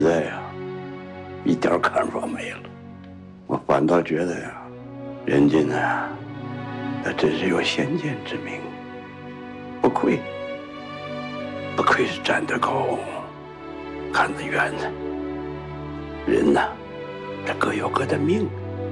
现在呀，一点看法没了。我反倒觉得呀，人家呢，那真是有先见之明，不愧是站得高，看得远的。人呐，他各有各的命，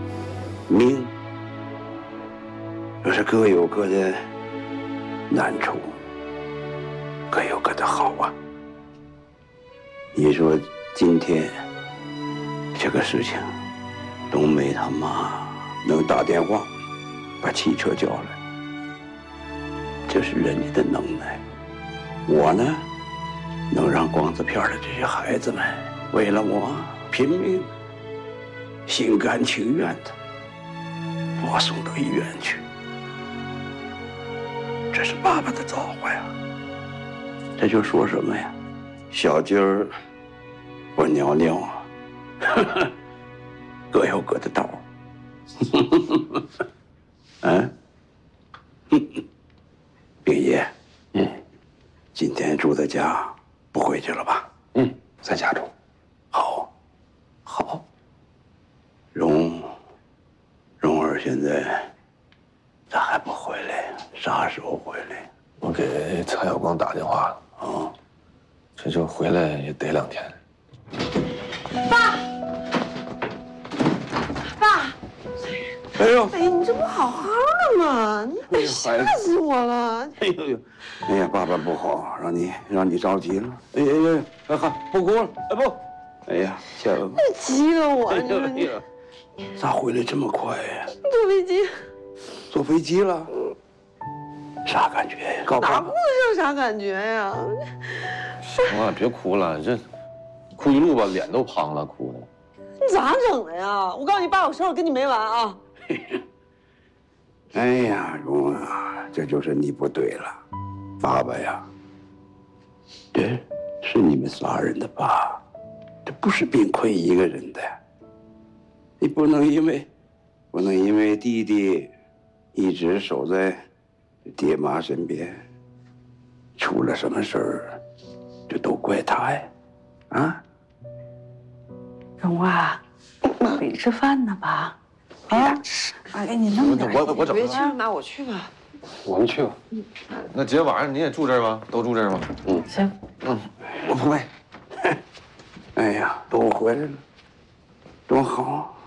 又是各有各的难处，各有各的好啊。你说今天这个事情，冬梅他妈能打电话把汽车叫来，这是人家的能耐。我呢，能让光子片的这些孩子们为了我拼命，心甘情愿的把我送到医院去，这是爸爸的造化呀。这就说什么呀？小鸡儿不尿尿，各有各的道。嗯，冰爷，今天住在家，不回去了吧？ 在家住。 好。蓉儿现在咋还不回来？啥时候回来？ 我给蔡晓光打电话了。 哦， 这就回来也得2天。 爸， 哎呦， 哎呀，你这不好好的吗？你吓死我了！ 哎呀，爸爸不好，让你着急了。哎呀，不哭了，不，哎呀，小子， 急了我，你咋回来这么快呀？ 坐飞机， 坐飞机了？啥感觉呀？告诉哪顾得上啥感觉呀？ 行了，别哭了，这哭一路吧，脸都胖了，哭的。 你咋整的呀？我告诉你，爸，我手跟你没完啊！ 哎呀，蓉啊，这就是你不对了，爸爸呀，这是你们仨人的爸，这不是冰坤一个人的。你不能因为弟弟一直守在爹妈身边，出了什么事儿就都怪他呀，啊？ 蓉啊，回去吃饭呢吧？啊，妈给你弄点。 我整别去，妈，我去吧。 我们去吧。那今天晚上你也住这儿吗？都住这儿吗？ 行。 我不会。哎呀，都回来了，多好。